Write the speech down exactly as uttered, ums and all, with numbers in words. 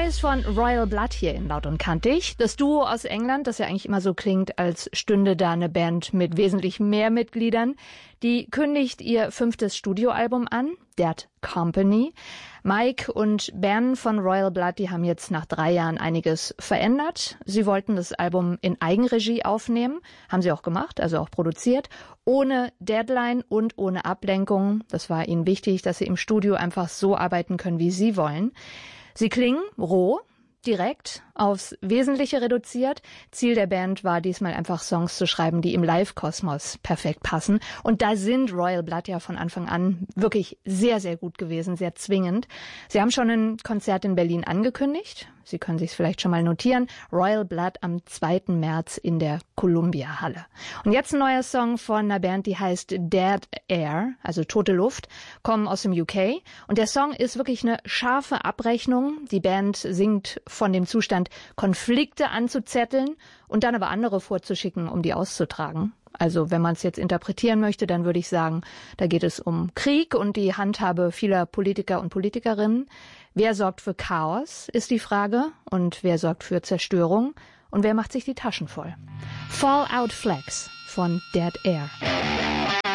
Neues von Royal Blood hier in Laut und Kantig. Das Duo aus England, das ja eigentlich immer so klingt, als stünde da eine Band mit wesentlich mehr Mitgliedern, die kündigt ihr fünftes Studioalbum an, Dead Company. Mike und Ben von Royal Blood, die haben jetzt nach drei Jahren einiges verändert. Sie wollten das Album in Eigenregie aufnehmen, haben sie auch gemacht, also auch produziert, ohne Deadline und ohne Ablenkung. Das war ihnen wichtig, dass sie im Studio einfach so arbeiten können, wie sie wollen. Sie klingen roh, direkt, aufs Wesentliche reduziert. Ziel der Band war diesmal einfach Songs zu schreiben, die im Live-Kosmos perfekt passen. Und da sind Royal Blood ja von Anfang an wirklich sehr, sehr gut gewesen, sehr zwingend. Sie haben schon ein Konzert in Berlin angekündigt. Sie können sich es vielleicht schon mal notieren. Royal Blood am zweiten März in der Columbia-Halle. Und jetzt ein neuer Song von einer Band, die heißt Dead Air, also Tote Luft, kommen aus dem U K. Und der Song ist wirklich eine scharfe Abrechnung. Die Band singt von dem Zustand, Konflikte anzuzetteln und dann aber andere vorzuschicken, um die auszutragen. Also wenn man es jetzt interpretieren möchte, dann würde ich sagen, da geht es um Krieg und die Handhabe vieler Politiker und Politikerinnen. Wer sorgt für Chaos, ist die Frage. Und wer sorgt für Zerstörung? Und wer macht sich die Taschen voll? Fallout Flags von Dead Air.